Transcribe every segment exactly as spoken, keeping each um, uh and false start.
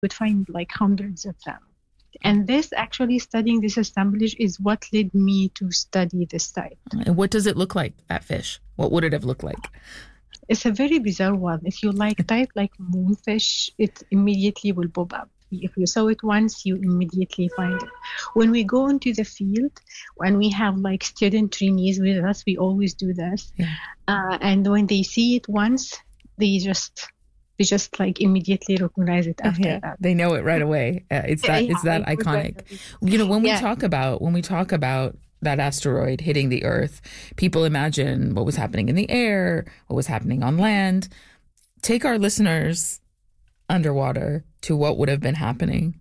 would find like hundreds of them. And this actually studying this assemblage is what led me to study this site. And what does it look like, that fish? What would it have looked like? It's a very bizarre one. If you like type like moonfish, it immediately will pop up. If you saw it once, you immediately find it. When we go into the field, when we have like student trainees with us, we always do this. Yeah. Uh, and when they see it once, they just they just like immediately recognize it after yeah, that. They know it right away. Uh, it's that yeah, it's that yeah, iconic. You know, when we yeah. talk about when we talk about that asteroid hitting the Earth, people imagine what was happening in the air, what was happening on land. Take our listeners underwater to what would have been happening.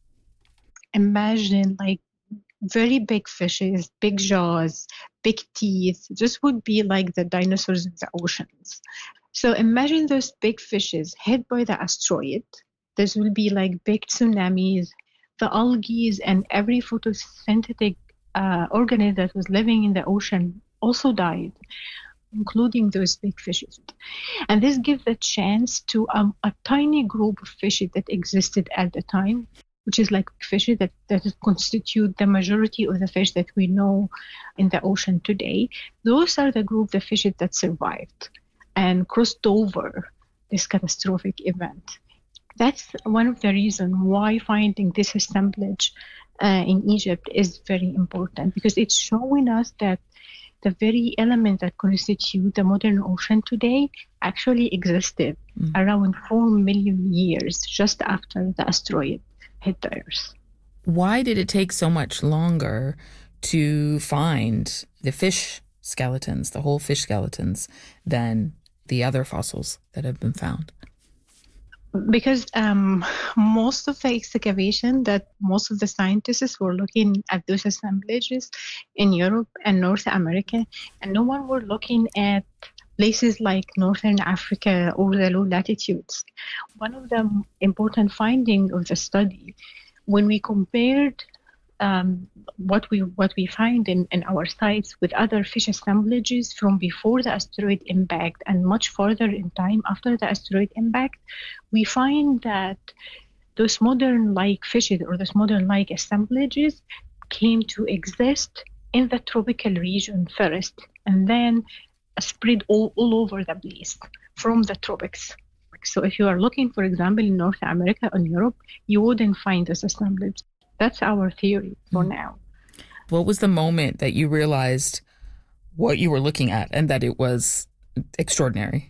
Imagine like very big fishes, big jaws, big teeth. This would be like the dinosaurs in the oceans. So imagine those big fishes hit by the asteroid. This will be like big tsunamis. The algae and every photosynthetic uh, organism that was living in the ocean also died, including those big fishes. And this gives a chance to um, a tiny group of fishes that existed at the time, which is like fishes that, that constitute the majority of the fish that we know in the ocean today. Those are the group of fishes that survived and crossed over this catastrophic event. That's one of the reasons why finding this assemblage uh, in Egypt is very important, because it's showing us that the very element that constitute the modern ocean today actually existed mm. around four million years just after the asteroid hit the Earth. Why did it take so much longer to find the fish skeletons, the whole fish skeletons, than the other fossils that have been found? Because um, most of the excavation that most of the scientists were looking at those assemblages in Europe and North America, and no one were looking at places like Northern Africa or the low latitudes. One of the important findings of the study, when we compared um, what we what we find in, in our sites with other fish assemblages from before the asteroid impact and much further in time after the asteroid impact, we find that those modern-like fishes or those modern-like assemblages came to exist in the tropical region first, and then spread all, all over the place from the tropics. So if you are looking, for example, in North America or Europe, you wouldn't find this assemblage. That's our theory for mm. now. What was the moment that you realized what you were looking at and that it was extraordinary?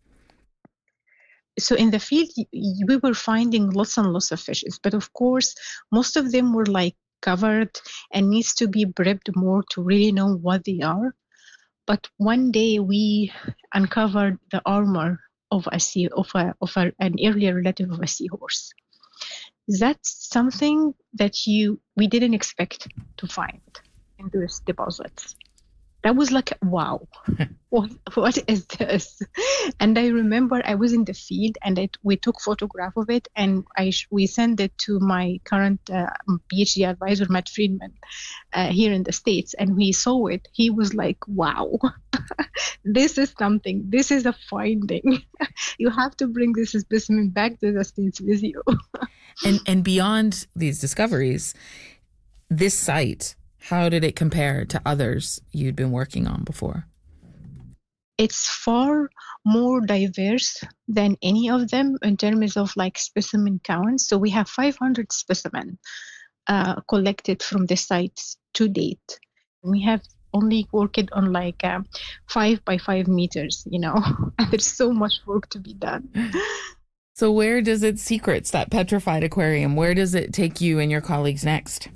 So in the field, we were finding lots and lots of fishes, but of course, most of them were like covered and needs to be prepped more to really know what they are. But one day we uncovered the armor of a sea, of a, of a, an earlier relative of a seahorse. That's something that you we didn't expect to find in those deposits. That was like, wow, what, what is this? And I remember I was in the field and it, we took photograph of it, and I we sent it to my current uh, PhD advisor, Matt Friedman, uh, here in the States, and we saw it. He was like, wow, this is something. This is a finding. You have to bring this specimen back to the States with you. and and beyond these discoveries, this site, how did it compare to others you'd been working on before? It's far more diverse than any of them in terms of like specimen counts. So we have five hundred specimens uh, collected from the sites to date. We have only worked on like uh, five by five meters, you know, and there's so much work to be done. So where does its secrets, that petrified aquarium, where does it take you and your colleagues next?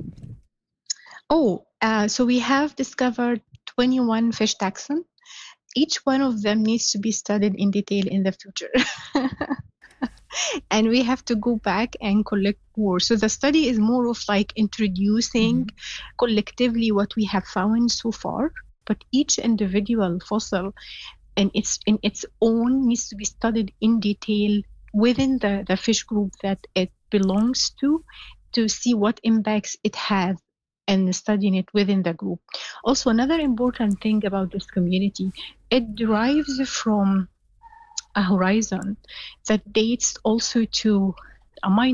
Oh, uh, so we have discovered twenty-one fish taxon. Each one of them needs to be studied in detail in the future. And we have to go back and collect more. So the study is more of like introducing mm-hmm. collectively what we have found so far, but each individual fossil in its, in its own needs to be studied in detail within the, the fish group that it belongs to, to see what impacts it has, and studying it within the group. Also, another important thing about this community, it derives from a horizon that dates also to Am I